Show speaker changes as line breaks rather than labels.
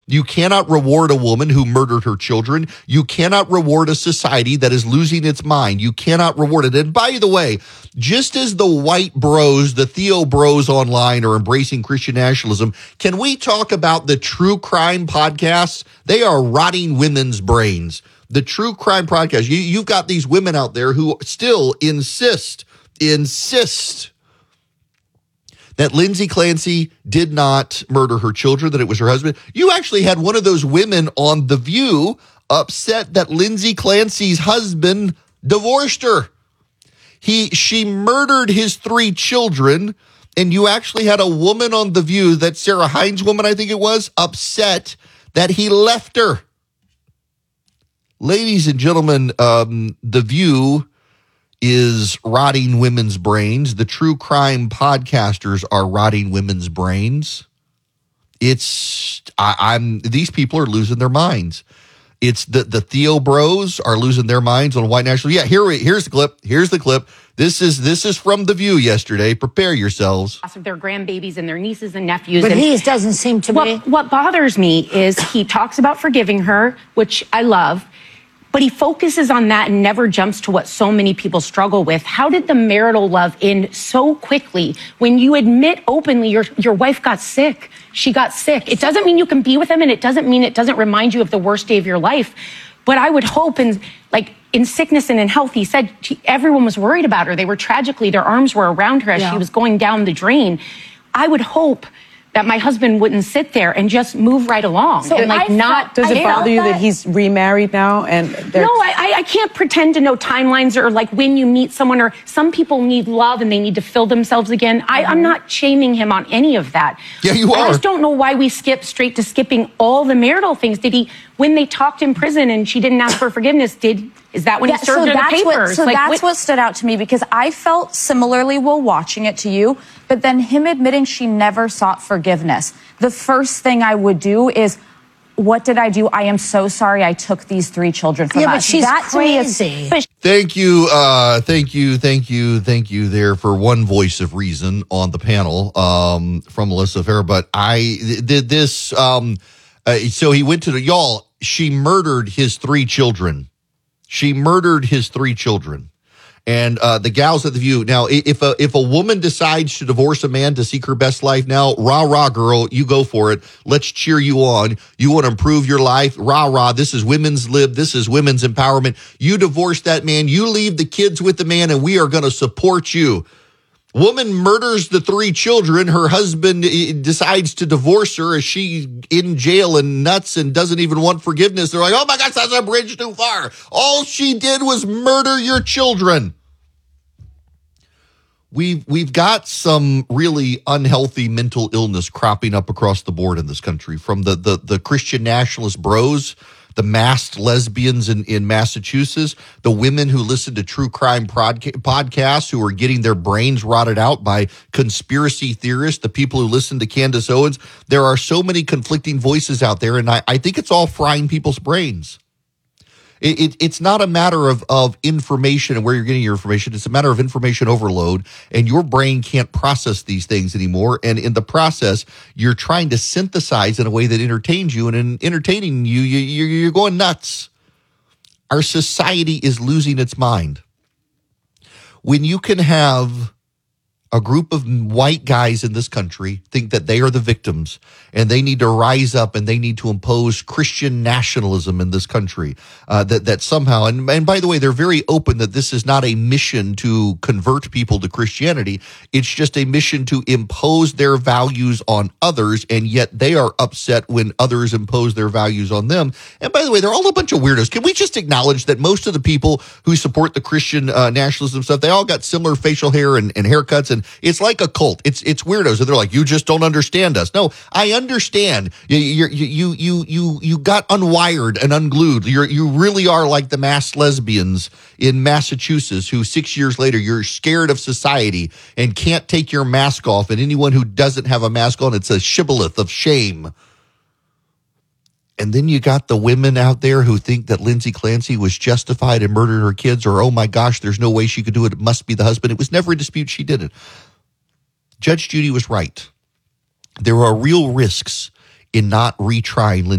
You cannot reward a woman who murdered her children. You cannot reward a society that is losing its mind. You cannot reward it. And by the way, just as the white bros, the Theo bros online are embracing Christian nationalism, can we talk about the true crime podcasts? They are rotting women's brains. The true crime podcast. You've got these women out there who still insist that Lindsay Clancy did not murder her children, that it was her husband. You actually had one of those women on The View upset that Lindsay Clancy's husband divorced her. She murdered his 3 children, and you actually had a woman on The View, that Sarah Hines woman, I think it was, upset that he left her. Ladies and gentlemen, The View is rotting women's brains. The true crime podcasters are rotting women's brains. These people are losing their minds. It's the Theo bros are losing their minds on white nationalism. Yeah, here's the clip. Here's the clip. This is from The View yesterday. Prepare yourselves.
Of their grandbabies and their nieces and nephews.
But he doesn't seem to be.
What bothers me is he talks about forgiving her, which I love. But he focuses on that and never jumps to what so many people struggle with. How did the marital love end so quickly when you admit openly your wife got sick? She got sick. It doesn't mean you can be with them, and it doesn't mean it doesn't remind you of the worst day of your life. But I would hope in sickness and in health, he said everyone was worried about her. They were their arms were around her as she was going down the drain. I would hope that my husband wouldn't sit there and just move right along.
So does it bother you that he's remarried now? And
no, I can't pretend to know timelines or when you meet someone, or some people need love and they need to fill themselves again. I'm not shaming him on any of that.
Yeah, you are.
I just don't know why we skip straight to skipping all the marital things. When they talked in prison and she didn't ask for forgiveness, is that when he served her the papers?
That's what stood out to me, because I felt similarly while watching it to you, but then him admitting she never sought forgiveness. The first thing I would do is, what did I do? I am so sorry I took these 3 children from us.
But she's crazy.
Thank you there for one voice of reason on the panel from Melissa Farah. But I did this. So he went to she murdered his 3 children. She murdered his 3 children. And the gals at The View. Now, if a woman decides to divorce a man to seek her best life now, rah, girl, you go for it. Let's cheer you on. You want to improve your life? Rah. This is women's lib. This is women's empowerment. You divorce that man. You leave the kids with the man, and we are going to support you. Woman murders the 3 children. Her husband decides to divorce her as she's in jail and nuts and doesn't even want forgiveness. They're like, oh my gosh, that's a bridge too far. All she did was murder your children. We've got some really unhealthy mental illness cropping up across the board in this country, from the Christian nationalist bros, the masked lesbians in Massachusetts, the women who listen to true crime podcasts who are getting their brains rotted out by conspiracy theorists, the people who listen to Candace Owens. There are so many conflicting voices out there, and I think it's all frying people's brains. It's not a matter of information and where you're getting your information. It's a matter of information overload, and your brain can't process these things anymore. And in the process, you're trying to synthesize in a way that entertains you. And in entertaining you, you're going nuts. Our society is losing its mind. When you can have a group of white guys in this country think that they are the victims and they need to rise up and they need to impose Christian nationalism in this country, that somehow, and by the way, they're very open that this is not a mission to convert people to Christianity. It's just a mission to impose their values on others, and yet they are upset when others impose their values on them. And by the way, they're all a bunch of weirdos. Can we just acknowledge that most of the people who support the Christian nationalism stuff, they all got similar facial hair and haircuts, and it's like a cult. It's weirdos, and they're like, you just don't understand us. No, I understand. You got unwired and unglued. You really are like the masked lesbians in Massachusetts, who 6 years later you're scared of society and can't take your mask off, and anyone who doesn't have a mask on, it's a shibboleth of shame. And then you got the women out there who think that Lindsay Clancy was justified in murdering her kids, or, oh my gosh, there's no way she could do it. It must be the husband. It was never a dispute she did it. Judge Judy was right. There are real risks in not retrying Lindsay